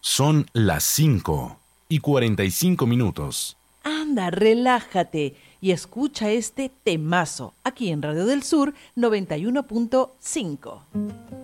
Son las 5:45. Anda, relájate y escucha este temazo aquí en Radio del Sur 91.5.